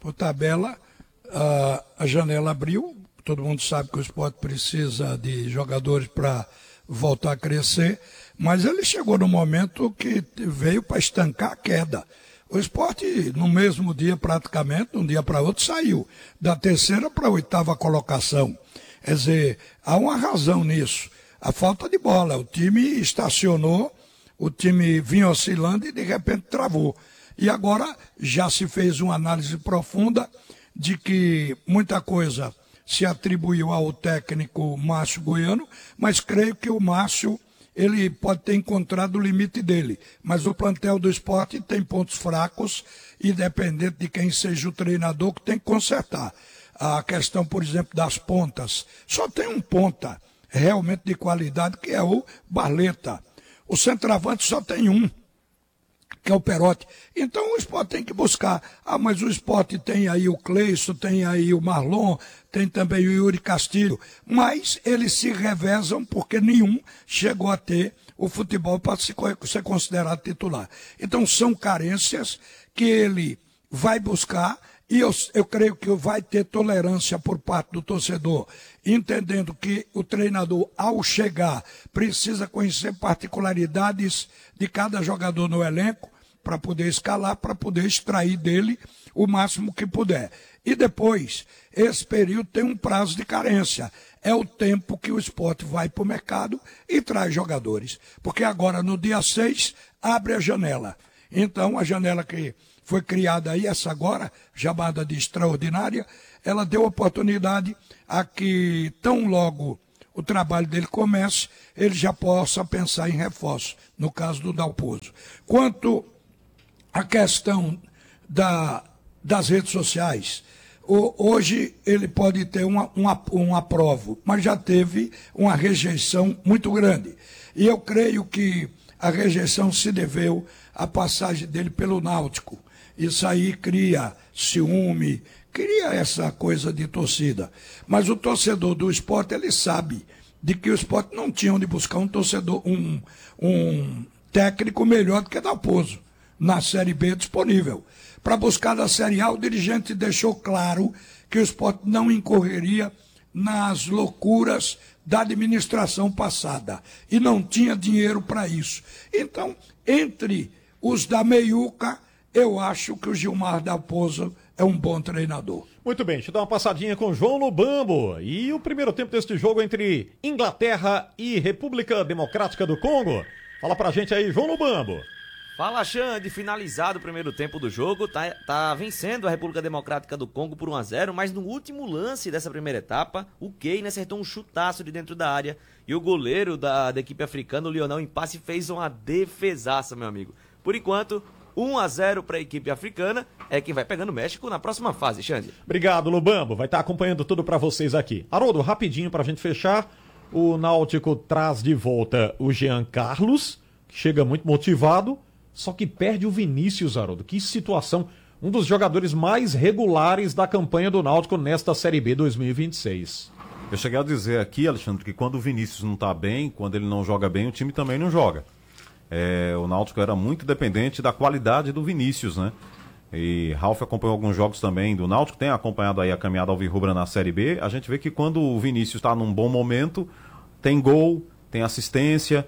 por tabela, a janela abriu. Todo mundo sabe que o Sport precisa de jogadores para voltar a crescer, mas ele chegou no momento que veio para estancar a queda. O Sport, no mesmo dia praticamente, de um dia para outro, saiu da terceira para a oitava colocação. Quer dizer, há uma razão nisso. A falta de bola. O time estacionou, o time vinha oscilando e de repente travou. E agora já se fez uma análise profunda de que muita coisa se atribuiu ao técnico Márcio Goiano, mas creio que o Márcio, ele pode ter encontrado o limite dele. Mas o plantel do Sport tem pontos fracos, independente de quem seja o treinador, que tem que consertar. A questão, por exemplo, das pontas. Só tem um ponta realmente de qualidade, que é o Barleta. O centroavante só tem um, que é o Perotti. Então o Sport tem que buscar. Mas o Sport tem aí o Cleison, tem aí o Marlon, tem também o Yuri Castilho. Mas eles se revezam porque nenhum chegou a ter o futebol para ser considerado titular. Então são carências que ele vai buscar. E eu creio que vai ter tolerância por parte do torcedor, entendendo que o treinador, ao chegar, precisa conhecer particularidades de cada jogador no elenco, para poder escalar, para poder extrair dele o máximo que puder. E depois, esse período tem um prazo de carência. É o tempo que o Sport vai para o mercado e traz jogadores. Porque agora, no dia 6, abre a janela. Então, a janela que foi criada aí, essa agora, chamada de extraordinária, ela deu oportunidade a que, tão logo o trabalho dele comece, ele já possa pensar em reforço, no caso do Dalpozo. Quanto à questão das redes sociais, hoje ele pode ter um aprovo, mas já teve uma rejeição muito grande. E eu creio que a rejeição se deveu à passagem dele pelo Náutico. Isso aí cria ciúme, cria essa coisa de torcida. Mas o torcedor do Sport, ele sabe de que o Sport não tinha onde buscar um torcedor, um técnico melhor do que Dalpozo, na Série B disponível. Para buscar da Série A, o dirigente deixou claro que o Sport não incorreria nas loucuras da administração passada. E não tinha dinheiro para isso. Então, entre os da meiuca, eu acho que o Gilmar Dalpozo é um bom treinador. Muito bem, deixa eu dar uma passadinha com o João Lubambo. E o primeiro tempo deste jogo entre Inglaterra e República Democrática do Congo. Fala pra gente aí, João Lubambo. Fala, Xande, finalizado o primeiro tempo do jogo, tá vencendo a República Democrática do Congo por 1-0, mas no último lance dessa primeira etapa, o Kane acertou um chutaço de dentro da área e o goleiro da equipe africana, o Lionel Impasse, fez uma defesaça, meu amigo. Por enquanto, 1-0 para a equipe africana, é quem vai pegando o México na próxima fase, Xande. Obrigado, Lubambo, vai estar acompanhando tudo para vocês aqui. Haroldo, rapidinho pra gente fechar, o Náutico traz de volta o Jean Carlos, que chega muito motivado, só que perde o Vinícius, Haroldo. Que situação, um dos jogadores mais regulares da campanha do Náutico nesta Série B 2026. Eu cheguei a dizer aqui, Alexandre, que quando o Vinícius não está bem, quando ele não joga bem, o time também não joga. O Náutico era muito dependente da qualidade do Vinícius, né? E Ralf acompanhou alguns jogos também do Náutico, tem acompanhado aí a caminhada alvirrubra na Série B. A gente vê que quando o Vinícius está num bom momento, tem gol, tem assistência,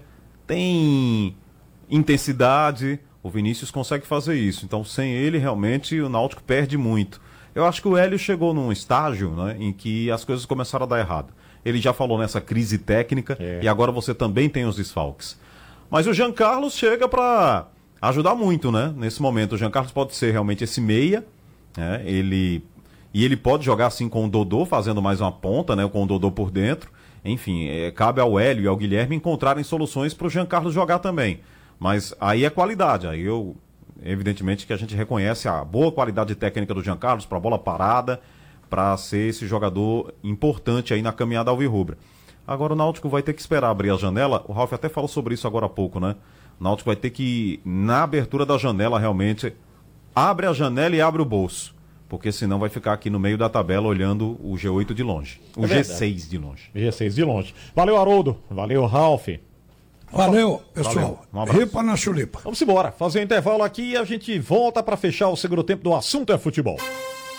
tem intensidade. O Vinícius consegue fazer isso. Então, sem ele, realmente, o Náutico perde muito. Eu acho que o Hélio chegou num estágio, né, em que as coisas começaram a dar errado. Ele já falou nessa crise técnica e agora você também tem os desfalques. Mas o Jean Carlos chega para ajudar muito, né? Nesse momento, o Jean Carlos pode ser realmente esse meia, né? Ele pode jogar assim com o Dodô, fazendo mais uma ponta, né? Com o Dodô por dentro. Enfim, cabe ao Hélio e ao Guilherme encontrarem soluções para o Jean Carlos jogar também. Mas aí é qualidade. Aí evidentemente que a gente reconhece a boa qualidade técnica do Jean Carlos para bola parada, para ser esse jogador importante aí na caminhada alvirrubra. Agora o Náutico vai ter que esperar abrir a janela. O Ralf até falou sobre isso agora há pouco, né? O Náutico vai ter que, na abertura da janela, realmente, abre a janela e abre o bolso. Porque senão vai ficar aqui no meio da tabela olhando o G8 de longe. O G6 de longe. G6 de longe. Valeu, Haroldo. Valeu, Ralf. Valeu, pessoal. Valeu. Um abraço. Ripa na chulipa. Vamos embora. Fazer um intervalo aqui e a gente volta para fechar o segundo tempo do Assunto é Futebol.